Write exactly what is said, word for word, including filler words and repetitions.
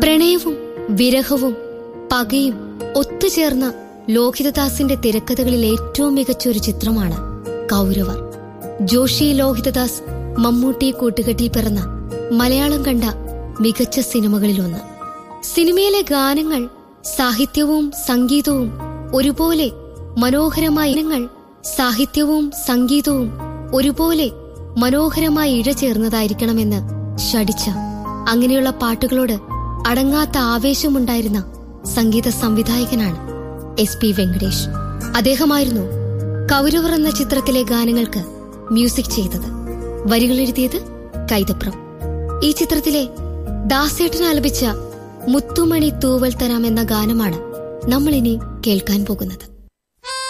പ്രണയവും വിരഹവും പകയും ഒത്തുചേർന്ന ലോഹിതദാസിന്റെ തിരക്കഥകളിൽ ഏറ്റവും മികച്ച ഒരു ചിത്രമാണ് കൗരവർ. ജോഷി ലോഹിതദാസ് മമ്മൂട്ടി കൂട്ടുകെട്ടിൽ പിറന്ന മലയാളം കണ്ട മികച്ച സിനിമകളിലൊന്ന്. സിനിമയിലെ ഗാനങ്ങൾ സാഹിത്യവും സംഗീതവും ഒരുപോലെ മനോഹരമായ ഇനങ്ങൾ സാഹിത്യവും സംഗീതവും ഒരുപോലെ മനോഹരമായി ഇഴചേർന്നതായിരിക്കണമെന്ന് ശഠിച്ച, അങ്ങനെയുള്ള പാട്ടുകളോട് അടങ്ങാത്ത ആവേശമുണ്ടായിരുന്ന സംഗീത സംവിധായകനാണ് എസ് പി വെങ്കടേഷ്. അദ്ദേഹമായിരുന്നു കൗരവർ എന്ന ചിത്രത്തിലെ ഗാനങ്ങൾക്ക് മ്യൂസിക് ചെയ്തത്. വരികൾ എഴുതിയത് കൈതപ്രം. ഈ ചിത്രത്തിലെ ദാസേട്ടൻ ആലപിച്ച മുത്തുമണി തൂവൽ തരാം എന്ന ഗാനമാണ് നമ്മളിനി കേൾക്കാൻ പോകുന്നത്.